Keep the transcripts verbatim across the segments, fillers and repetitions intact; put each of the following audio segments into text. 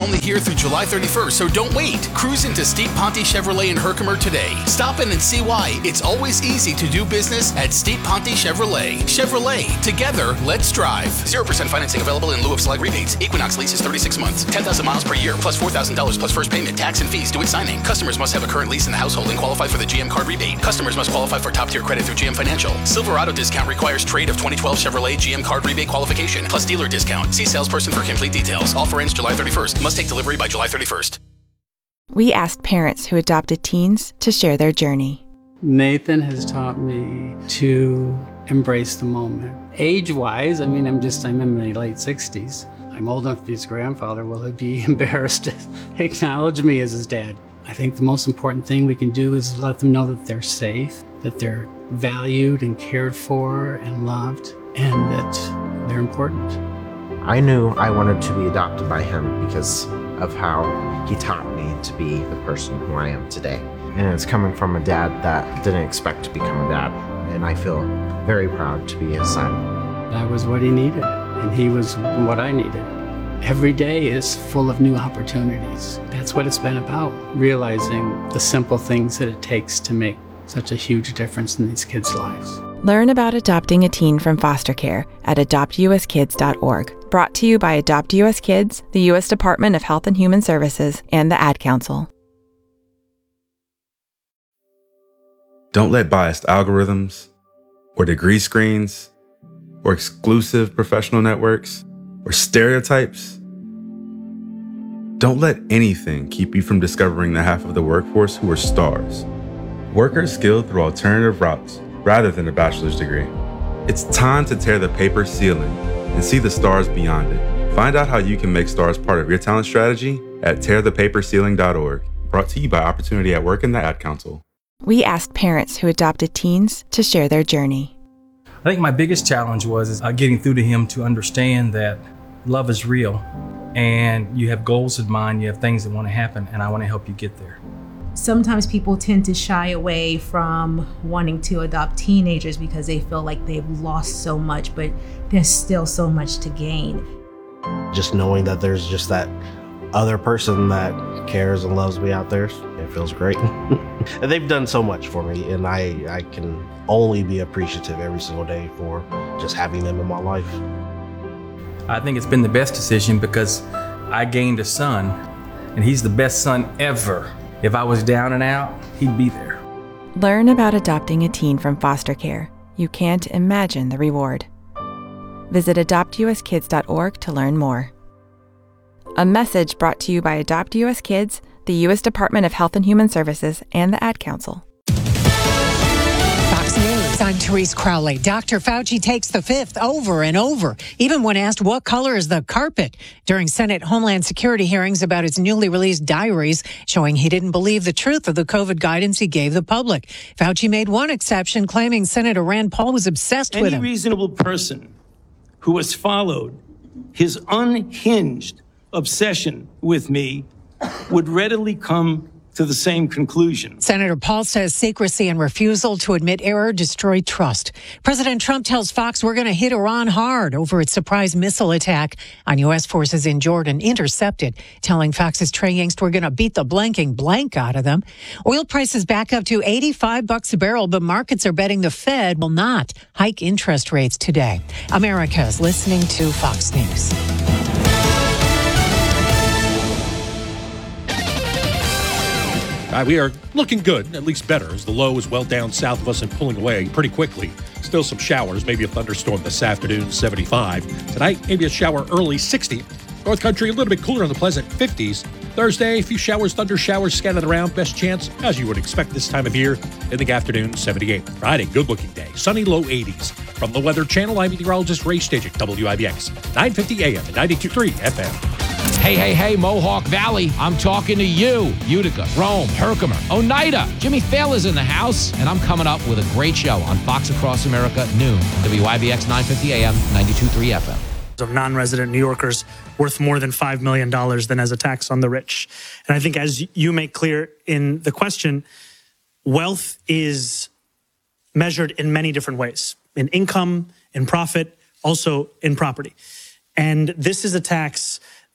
only here through July thirty-first, so don't wait. Cruise into Steve Ponte Chevrolet in Herkimer today. Stop in and see why it's always easy to do business at Steve Ponte Chevrolet. Chevrolet, together, let's drive. zero percent financing available in lieu of select rebates. Equinox lease is thirty-six months, ten thousand miles per year, plus four thousand dollars plus first payment, tax and fees due at signing. Customers must have a current lease in the household and qualify for the G M card rebate. Customers must qualify for top-tier credit through G M Financial. Silverado discount requires trade of twenty twelve Chevrolet G M card rebate qualification, plus dealer discount. See salesperson for complete details. Offer ends July thirty-first. Must take delivery by July thirty-first. We asked parents who adopted teens to share their journey. Nathan has taught me to embrace the moment. Age-wise, I mean, I'm just, I'm in my late sixties. I'm old enough to be his grandfather. Will he be embarrassed to acknowledge me as his dad? I think the most important thing we can do is let them know that they're safe, that they're valued and cared for and loved, and that they're important. I knew I wanted to be adopted by him because of how he taught me to be the person who I am today. And it's coming from a dad that didn't expect to become a dad. And I feel very proud to be his son. I was what he needed, and he was what I needed. Every day is full of new opportunities. That's what it's been about, realizing the simple things that it takes to make such a huge difference in these kids' lives. Learn about adopting a teen from foster care at adopt u s kids dot org. Brought to you by Adopt U S Kids, the U S Department of Health and Human Services, and the Ad Council. Don't let biased algorithms, or degree screens, or exclusive professional networks, or stereotypes. Don't let anything keep you from discovering the half of the workforce who are stars. Workers skilled through alternative routes rather than a bachelor's degree. It's time to tear the paper ceiling and see the stars beyond it. Find out how you can make stars part of your talent strategy at tear the paper ceiling dot org. Brought to you by Opportunity at Work and the Ad Council. We asked parents who adopted teens to share their journey. I think my biggest challenge was is, uh, getting through to him to understand that love is real and you have goals in mind, you have things that want to happen, and I want to help you get there. Sometimes people tend to shy away from wanting to adopt teenagers because they feel like they've lost so much, but there's still so much to gain. Just knowing that there's just that other person that cares and loves me out there, it feels great. And they've done so much for me, and I, I can only be appreciative every single day for just having them in my life. I think it's been the best decision because I gained a son, and he's the best son ever. If I was down and out, he'd be there. Learn about adopting a teen from foster care. You can't imagine the reward. Visit adopt u s kids dot org to learn more. A message brought to you by Adopt U S Kids, the U S Department of Health and Human Services, and the Ad Council. Fox News, I'm Therese Crowley. Doctor Fauci takes the fifth over and over, even when asked what color is the carpet during Senate Homeland Security hearings about his newly released diaries showing he didn't believe the truth of the COVID guidance he gave the public. Fauci made one exception, claiming Senator Rand Paul was obsessed Any with him. Any reasonable person who has followed his unhinged obsession with me would readily come to the same conclusion. Senator Paul says secrecy and refusal to admit error destroy trust. President Trump tells Fox we're going to hit Iran hard over its surprise missile attack on U S forces in Jordan, intercepted, telling Fox's Trey Yingst we're going to beat the blanking blank out of them. Oil prices back up to eighty-five bucks a barrel, but markets are betting the Fed will not hike interest rates today. America's listening to Fox News. Uh, we are looking good, at least better, as the low is well down south of us and pulling away pretty quickly. Still some showers, maybe a thunderstorm this afternoon, seventy-five. Tonight, maybe a shower early, sixty. North Country, a little bit cooler in the pleasant fifties. Thursday, a few showers, thunder showers scattered around. Best chance, as you would expect this time of year, in the afternoon, seventy-eight. Friday, good-looking day. Sunny, low eighties. From the Weather Channel, I'm meteorologist Ray Stagik, W I B X, nine fifty A M and ninety-two point three F M. Hey, hey, hey, Mohawk Valley. I'm talking to you. Utica, Rome, Herkimer, Oneida. Jimmy Thaler's in the house, and I'm coming up with a great show on Fox Across America, noon, W I B X nine fifty A M, ninety-two point three F M. Of non-resident New Yorkers worth more than five million dollars than as a tax on the rich. And I think as you make clear in the question, wealth is measured in many different ways, in income, in profit, also in property. And this is a tax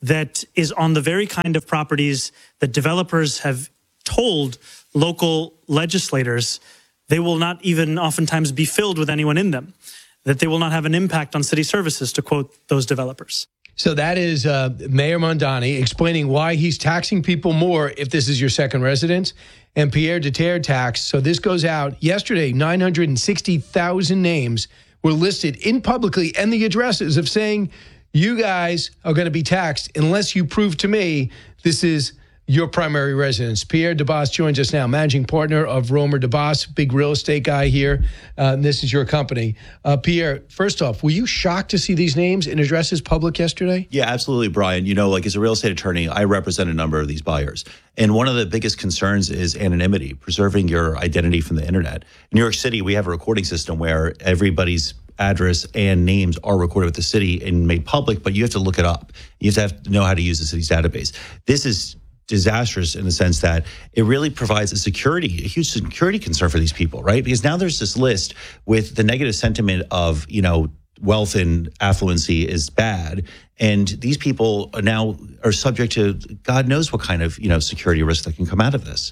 that is on the very kind of properties that developers have told local legislators they will not even oftentimes be filled with anyone in them, that they will not have an impact on city services, to quote those developers. So that is uh, Mayor Mondani explaining why he's taxing people more if this is your second residence, and Pierre de Terre tax. So this goes out yesterday. nine hundred sixty thousand names were listed in publicly, and the addresses of saying you guys are going to be taxed unless you prove to me this is your primary residence. Pierre DeBoss joins us now, managing partner of Romer DeBoss, big real estate guy here. Uh, this is your company. Uh, Pierre, first off, were you shocked to see these names and addresses public yesterday? Yeah, absolutely, Brian. You know, like as a real estate attorney, I represent a number of these buyers. And one of the biggest concerns is anonymity, preserving your identity from the internet. In New York City, we have a recording system where everybody's address and names are recorded with the city and made public, but you have to look it up. You have to, have to know how to use the city's database. This is disastrous in the sense that it really provides a security, a huge security concern for these people, right? Because now there's this list with the negative sentiment of, you know, wealth and affluency is bad. And these people are now are subject to God knows what kind of, you know, security risk that can come out of this.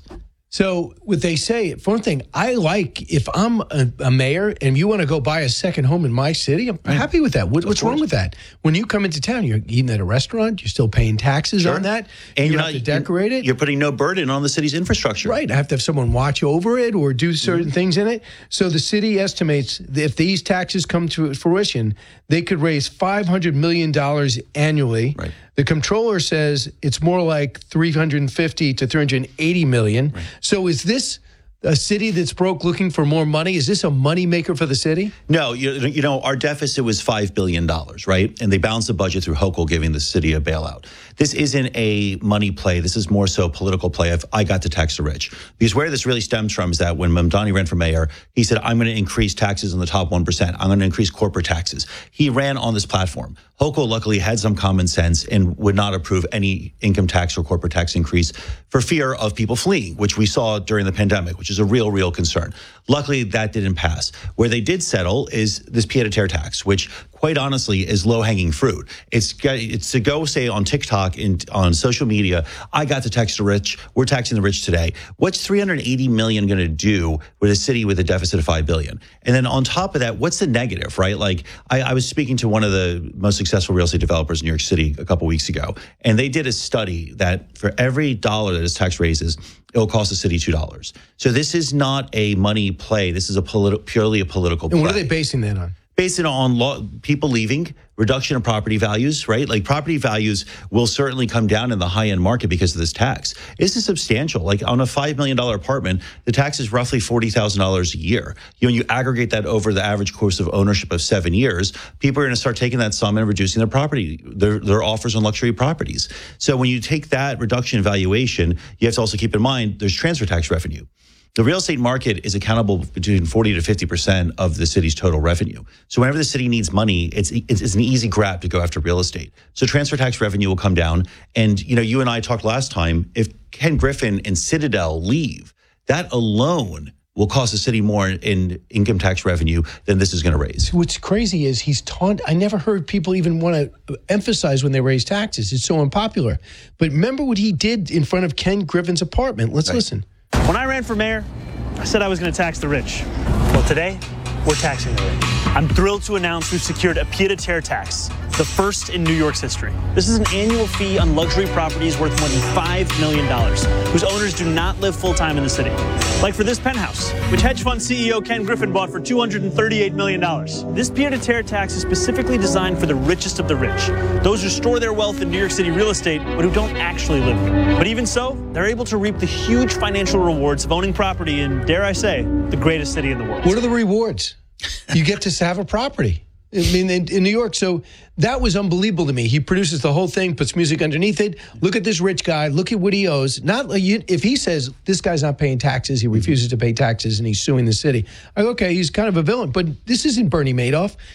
So what they say, for one thing, I like if I'm a, a mayor and you want to go buy a second home in my city, I'm right. happy with that. What, what's wrong with that? When you come into town, you're eating at a restaurant, you're still paying taxes sure. on that. And you you're have not, to decorate it. You're putting no burden on the city's infrastructure. Right. I have to have someone watch over it or do certain mm-hmm. things in it. So the city estimates that if these taxes come to fruition, they could raise five hundred million dollars annually. Right. The comptroller says it's more like three hundred fifty to three hundred eighty million. Right. So is this a city that's broke looking for more money? Is this a money maker for the city? No, you, you know, our deficit was five billion dollars, right? And they balanced the budget through Hochul giving the city a bailout. This isn't a money play. This is more so a political play of I got to tax the rich. Because where this really stems from is that when Mamdani ran for mayor, he said, I'm going to increase taxes on the top one percent. I'm going to increase corporate taxes. He ran on this platform. Hochul luckily had some common sense and would not approve any income tax or corporate tax increase for fear of people fleeing, which we saw during the pandemic, which is a real, real concern. Luckily, that didn't pass. Where they did settle is this pied a terre tax, which quite honestly is low-hanging fruit. It's it's to go say on TikTok and on social media, I got to tax the rich. We're taxing the rich today. What's three hundred eighty million dollars going to do with a city with a deficit of five billion dollars? And then on top of that, what's the negative, right? Like I, I was speaking to one of the most successful real estate developers in New York City a couple weeks ago, and they did a study that for every dollar that this tax raises, it'll cost the city two dollars. So this is not a money play. This is a politi- purely a political play. And what are they basing that on? Based it on law, people leaving, reduction of property values, right? Like property values will certainly come down in the high-end market because of this tax. This is substantial. Like on a five million dollars apartment, the tax is roughly forty thousand dollars a year. You know, you aggregate that over the average course of ownership of seven years, people are going to start taking that sum and reducing their property, their, their offers on luxury properties. So when you take that reduction in valuation, you have to also keep in mind there's transfer tax revenue. The real estate market is accountable between forty to fifty percent of the city's total revenue. So whenever the city needs money, it's, it's it's an easy grab to go after real estate. So transfer tax revenue will come down. And, you know, you and I talked last time, if Ken Griffin and Citadel leave, that alone will cost the city more in income tax revenue than this is going to raise. What's crazy is he's taunt. I never heard people even want to emphasize when they raise taxes. It's so unpopular. But remember what he did in front of Ken Griffin's apartment. Let's right. listen. When I ran for mayor, I said I was going to tax the rich. Well, today, we're taxing the rich. I'm thrilled to announce we've secured a pied a terre tax, the first in New York's history. This is an annual fee on luxury properties worth more than five million dollars, whose owners do not live full-time in the city. Like for this penthouse, which hedge fund C E O Ken Griffin bought for two hundred thirty-eight million dollars. This pied a terre tax is specifically designed for the richest of the rich, those who store their wealth in New York City real estate, but who don't actually live here. But even so, they're able to reap the huge financial rewards of owning property in, dare I say, the greatest city in the world. What are the rewards? You get to have a property. I mean, in, in New York. So that was unbelievable to me. He produces the whole thing, puts music underneath it. Look at this rich guy. Look at what he owes. Not like you, if he says this guy's not paying taxes, he refuses to pay taxes, and he's suing the city. I go, okay, he's kind of a villain. But this isn't Bernie Madoff.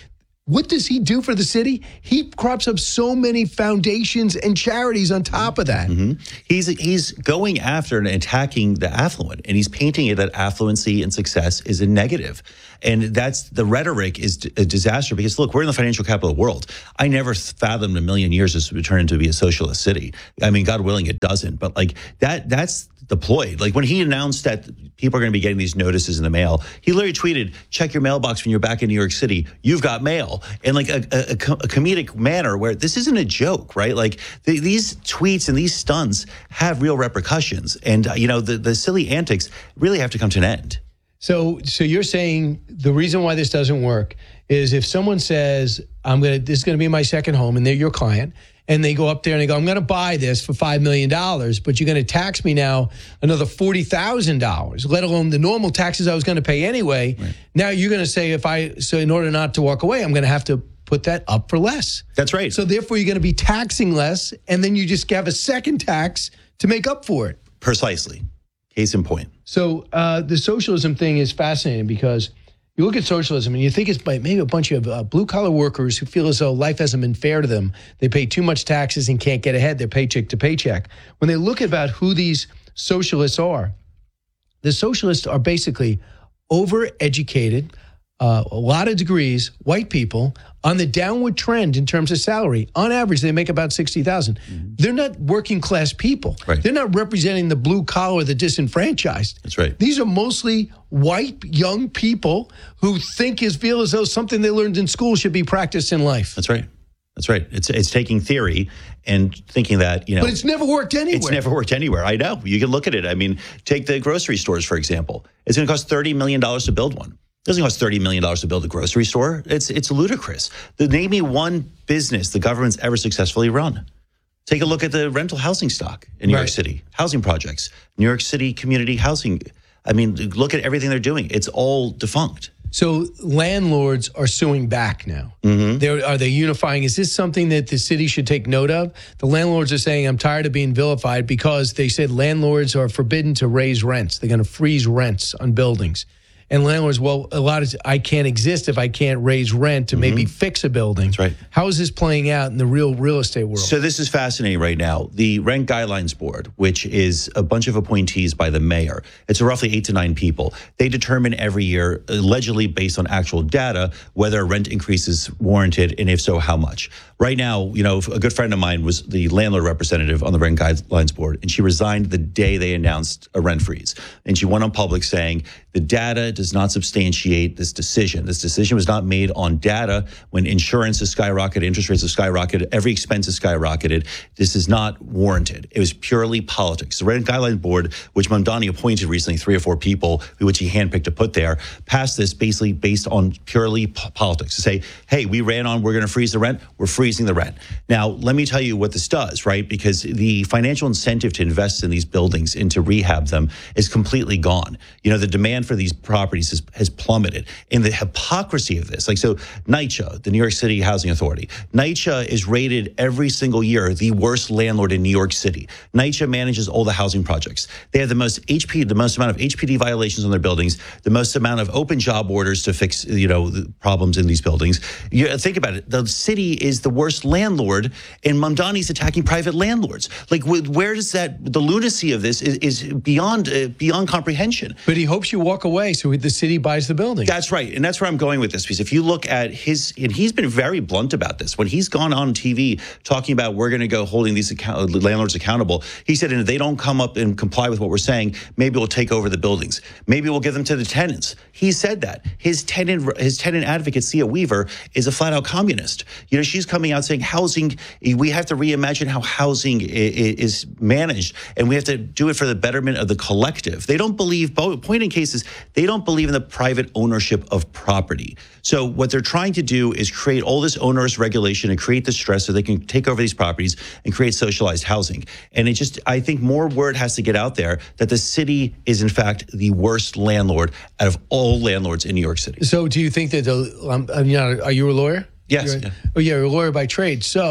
What does he do for the city? He crops up so many foundations and charities on top of that. Mm-hmm. He's he's going after and attacking the affluent, and he's painting it that affluency and success is a negative. And that's the rhetoric is a disaster because, look, we're in the financial capital of the world. I never fathomed a million years this would turn into be a socialist city. I mean, God willing, it doesn't. But like that, that's deployed. Like when he announced that people are going to be getting these notices in the mail, he literally tweeted, check your mailbox when you're back in New York City. You've got mail. And like a, a, a comedic manner where this isn't a joke, right? Like the, these tweets and these stunts have real repercussions. And, uh, you know, the, the silly antics really have to come to an end. So, so you're saying the reason why this doesn't work is if someone says, I'm going to, this is going to be my second home, and they're your client, and they go up there and they go, I'm going to buy this for five million dollars, but you're going to tax me now another forty thousand dollars, let alone the normal taxes I was going to pay anyway. Right. Now you're going to say, if I, so in order not to walk away, I'm going to have to put that up for less. That's right. So therefore you're going to be taxing less, and then you just have a second tax to make up for it. Precisely. Case in point. So uh, the socialism thing is fascinating because you look at socialism and you think it's by maybe a bunch of uh, blue-collar workers who feel as though life hasn't been fair to them. They pay too much taxes and can't get ahead. They're paycheck to paycheck. When they look about who these socialists are, the socialists are basically overeducated, uh, a lot of degrees, white people on the downward trend in terms of salary. On average, they make about sixty thousand dollars. Mm-hmm. They're not working class people. Right. They're not representing the blue collar or the disenfranchised. That's right. These are mostly white young people who think is feel as though something they learned in school should be practiced in life. That's right. That's right. It's it's taking theory and thinking that, you know. But it's never worked anywhere. It's never worked anywhere. I know. You can look at it. I mean, take the grocery stores, for example. It's going to cost thirty million dollars to build one. It doesn't cost thirty million dollars to build a grocery store. It's it's ludicrous. The, name me one business the government's ever successfully run. Take a look at the rental housing stock in New right. York City, housing projects, New York City community housing. I mean, look at everything they're doing. It's all defunct. So landlords are suing back now. Mm-hmm. They're, are they unifying? Is this something that the city should take note of? The landlords are saying, I'm tired of being vilified because they said landlords are forbidden to raise rents. They're going to freeze rents on buildings. And landlords, well, a lot of, I can't exist if I can't raise rent to mm-hmm. maybe fix a building. That's right. How is this playing out in the real real estate world? So this is fascinating right now. The Rent Guidelines Board, which is a bunch of appointees by the mayor, it's roughly eight to nine people. They determine every year, allegedly based on actual data, whether a rent increase is warranted, and if so, how much. Right now, you know, a good friend of mine was the landlord representative on the Rent Guidelines Board, and she resigned the day they announced a rent freeze. And she went on public saying, the data does not substantiate this decision. This decision was not made on data when insurance has skyrocketed, interest rates have skyrocketed, every expense has skyrocketed. This is not warranted. It was purely politics. The Rent Guidelines Board, which Mamdani appointed recently, three or four people, which he handpicked to put there, passed this basically based on purely po- politics to say, hey, we ran on, we're going to freeze the rent, we're freezing the rent. Now, let me tell you what this does, right? Because the financial incentive to invest in these buildings and to rehab them is completely gone. You know, the demand for these properties has, has plummeted. And the hypocrisy of this, like so NYCHA, the New York City Housing Authority, NYCHA is rated every single year the worst landlord in New York City. NYCHA manages all the housing projects. They have the most H P, the most amount of H P D violations on their buildings, the most amount of open job orders to fix, you know, the problems in these buildings. You think about it. The city is the worst landlord, and Mamdani's attacking private landlords. Like, where does that, the lunacy of this is, is beyond uh, beyond comprehension. But he hopes you walk away so the city buys the building. That's right. And that's where I'm going with this, because if you look at his, and he's been very blunt about this, when he's gone on T V talking about we're going to go holding these account, landlords accountable, he said, and if they don't come up and comply with what we're saying, maybe we'll take over the buildings. Maybe we'll give them to the tenants. He said that. His tenant, his tenant advocate, Sia Weaver, is a flat out communist. You know, she's coming out saying housing, we have to reimagine how housing is managed, and we have to do it for the betterment of the collective. They don't believe, point in cases, they don't believe in the private ownership of property. So what they're trying to do is create all this onerous regulation and create the stress so they can take over these properties and create socialized housing. And it just, I think more word has to get out there that the city is in fact the worst landlord out of all landlords in New York City. So do you think that, the, um, you know, are you a lawyer? Yes. Yeah. Oh, yeah, you're a lawyer by trade. So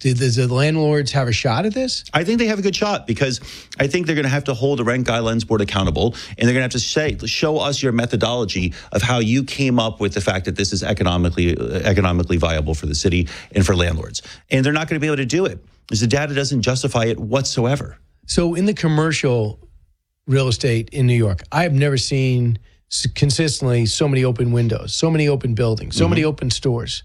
Do, does the landlords have a shot at this? I think they have a good shot because I think they're going to have to hold the Rent Guidelines Board accountable, and they're going to have to say, show us your methodology of how you came up with the fact that this is economically uh, economically viable for the city and for landlords. And they're not going to be able to do it because the data doesn't justify it whatsoever. So in the commercial real estate in New York, I have never seen consistently so many open windows, so many open buildings, so mm-hmm. many open stores.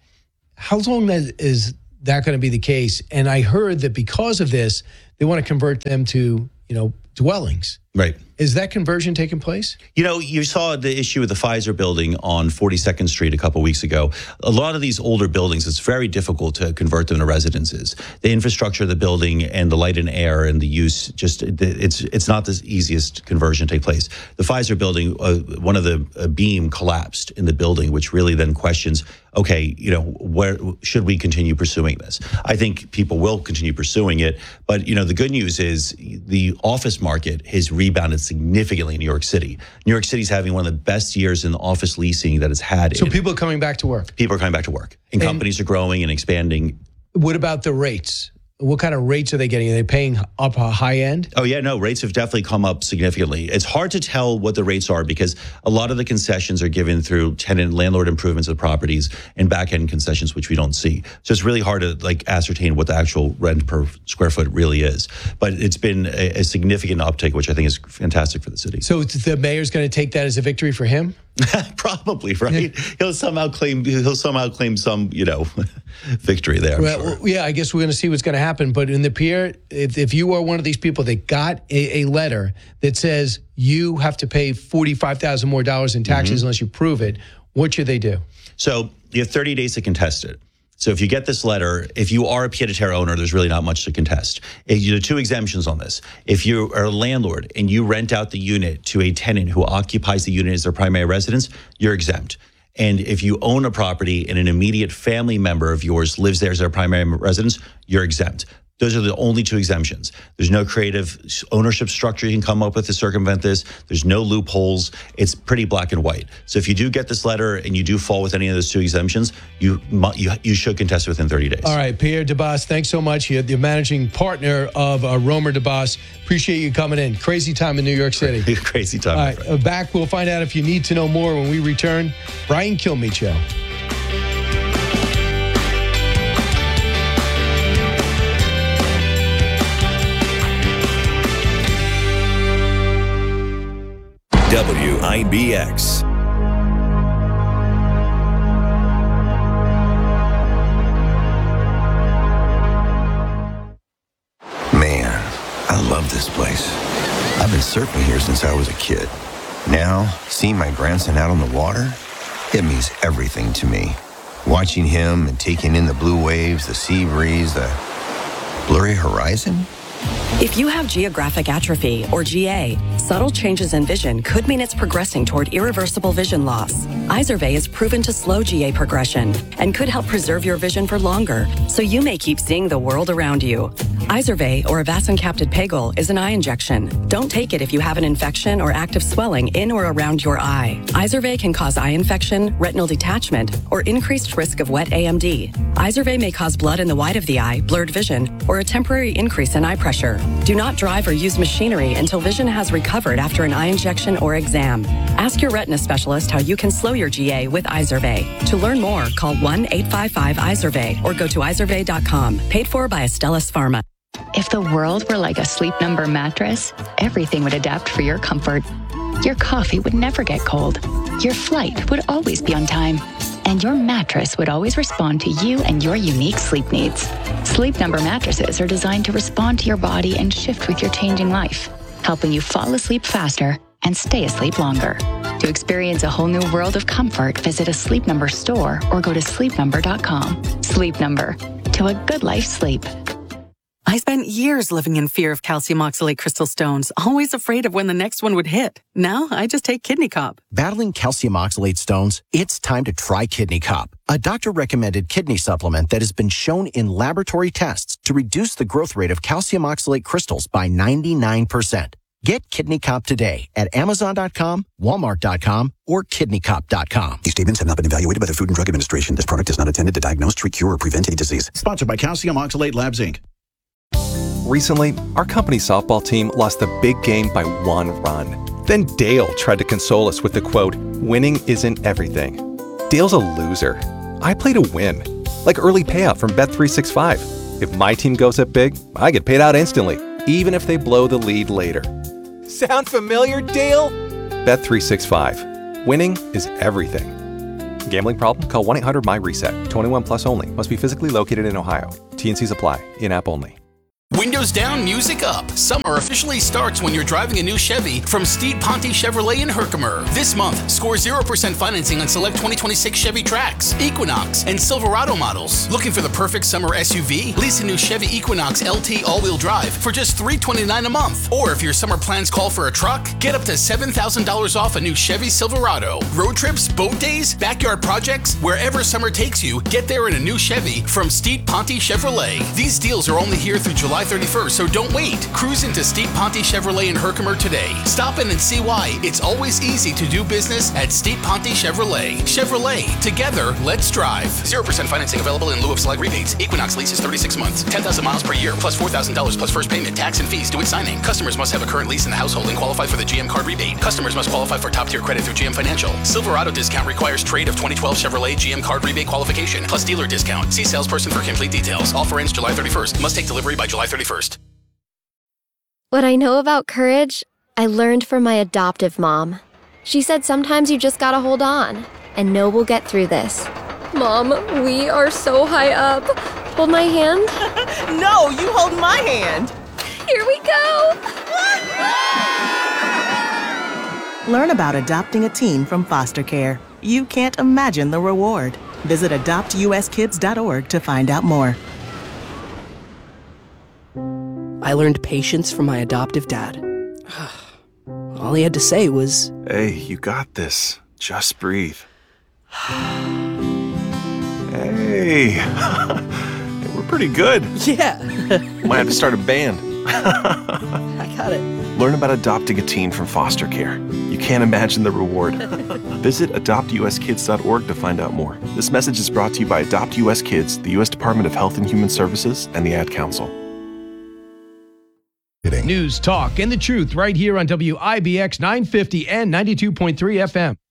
How long is that going to be the case? And I heard that because of this, they want to convert them to, you know, dwellings. Right. Is that conversion taking place? You know, you saw the issue with the Pfizer building on forty-second Street a couple of weeks ago. A lot of these older buildings, it's very difficult to convert them to residences. The infrastructure of the building and the light and air and the use, just it's it's not the easiest conversion to take place. The Pfizer building, uh, one of the uh, beam collapsed in the building, which really then questions, okay, you know, where should we continue pursuing this? I think people will continue pursuing it. But, you know, the good news is the office market has rebounded significantly in New York City. New York City's having one of the best years in the office leasing that it's had. So in, people are coming back to work. People are coming back to work. And, and companies are growing and expanding. What about the rates? What kind of rates are they getting? Are they paying up a high end? Oh, yeah, no, rates have definitely come up significantly. It's hard to tell what the rates are because a lot of the concessions are given through tenant landlord improvements of properties and back-end concessions, which we don't see. So it's really hard to like ascertain what the actual rent per square foot really is. But it's been a, a significant uptick, which I think is fantastic for the city. So the mayor's going to take that as a victory for him? Probably, right? He'll somehow claim he'll somehow claim some, you know, victory there. Well, sure. well, yeah, I guess we're going to see what's going to happen. But in the Pierre, if, if you are one of these people that got a, a letter that says you have to pay forty-five thousand more dollars in taxes mm-hmm. unless you prove it, what should they do? So you have thirty days to contest it. So if you get this letter, if you are a pied-à-terre owner, there's really not much to contest. There are two exemptions on this. If you are a landlord and you rent out the unit to a tenant who occupies the unit as their primary residence, you're exempt. And if you own a property and an immediate family member of yours lives there as their primary residence, you're exempt. Those are the only two exemptions. There's no creative ownership structure you can come up with to circumvent this. There's no loopholes. It's pretty black and white. So if you do get this letter and you do fall with any of those two exemptions, you you, you should contest it within thirty days. All right, Pierre DeBoss, thanks so much. You're the managing partner of uh, Romer DeBoss. Appreciate you coming in. Crazy time in New York City. Crazy time. All right, uh, back. We'll find out if you need to know more when we return. Brian Kilmeade Show. W I B X. Man, I love this place. I've been surfing here since I was a kid. Now, seeing my grandson out on the water, it means everything to me. Watching him and taking in the blue waves, the sea breeze, the blurry horizon. If you have geographic atrophy, or G A, subtle changes in vision could mean it's progressing toward irreversible vision loss. Izervay is proven to slow G A progression and could help preserve your vision for longer, so you may keep seeing the world around you. Izervay, or avacincaptad pegol, is an eye injection. Don't take it if you have an infection or active swelling in or around your eye. Izervay can cause eye infection, retinal detachment, or increased risk of wet A M D. Izervay may cause blood in the white of the eye, blurred vision, or a temporary increase in eye pressure. Do not drive or use machinery until vision has recovered after an eye injection or exam. Ask your retina specialist how you can slow your G A with Izervay. To learn more, call one eight five five Izervay or go to izervay dot com. Paid for by Astellas Pharma. If the world were like a Sleep Number mattress, everything would adapt for your comfort. Your coffee would never get cold. Your flight would always be on time. And your mattress would always respond to you and your unique sleep needs. Sleep Number mattresses are designed to respond to your body and shift with your changing life, helping you fall asleep faster and stay asleep longer. To experience a whole new world of comfort, visit a Sleep Number store or go to sleep number dot com. Sleep Number. To a good life sleep. I spent years living in fear of calcium oxalate crystal stones, always afraid of when the next one would hit. Now, I just take Kidney Cop. Battling calcium oxalate stones? It's time to try Kidney Cop, a doctor-recommended kidney supplement that has been shown in laboratory tests to reduce the growth rate of calcium oxalate crystals by ninety-nine percent. Get Kidney Cop today at amazon dot com, walmart dot com, or kidney cop dot com. These statements have not been evaluated by the Food and Drug Administration. This product is not intended to diagnose, treat, cure, or prevent any disease. Sponsored by Calcium Oxalate Labs, Incorporated. Recently, our company softball team lost the big game by one run. Then Dale tried to console us with the quote, "Winning isn't everything." Dale's a loser. I play to win. Like early payout from Bet three sixty-five. If my team goes up big, I get paid out instantly, even if they blow the lead later. Sound familiar, Dale? Bet three sixty-five. Winning is everything. Gambling problem? Call one eight hundred my reset. twenty-one plus only. Must be physically located in Ohio. T N Cs apply. In-app only. Windows down, music up. Summer officially starts when you're driving a new Chevy from Steed Ponte Chevrolet in Herkimer. This month, score zero percent financing on select twenty twenty-six Chevy Trax, Equinox, and Silverado models. Looking for the perfect summer S U V? Lease a new Chevy Equinox L T all-wheel drive for just three hundred twenty-nine dollars a month. Or if your summer plans call for a truck, get up to seven thousand dollars off a new Chevy Silverado. Road trips, boat days, backyard projects, wherever summer takes you, get there in a new Chevy from Steed Ponte Chevrolet. These deals are only here through July thirty-first, so don't wait. Cruise into Steed Ponte Chevrolet in Herkimer today. Stop in and see why it's always easy to do business at Steed Ponte Chevrolet. Chevrolet, together, let's drive. zero percent financing available in lieu of select rebates. Equinox leases thirty-six months, ten thousand miles per year, plus four thousand dollars plus first payment, tax and fees due at signing. Customers must have a current lease in the household and qualify for the G M card rebate. Customers must qualify for top-tier credit through G M Financial. Silverado discount requires trade of twenty twelve Chevrolet G M card rebate qualification, plus dealer discount. See salesperson for complete details. Offer ends July thirty-first. Must take delivery by July thirty-first. What I know about courage, I learned from my adoptive mom. She said sometimes you just gotta hold on and know we'll get through this. Mom, we are so high up. Hold my hand. No, you hold my hand. Here we go. Learn about adopting a teen from foster care. You can't imagine the reward. Visit adopt U S kids dot org to find out more. I learned patience from my adoptive dad. All he had to say was, "Hey, you got this. Just breathe." Hey, we're pretty good. Yeah. Might have to start a band. I got it. Learn about adopting a teen from foster care. You can't imagine the reward. Visit adopt U S kids dot org to find out more. This message is brought to you by Adopt U S Kids, the U S Department of Health and Human Services, and the Ad Council. News, talk, and the truth right here on W I B X nine fifty and ninety-two point three F M.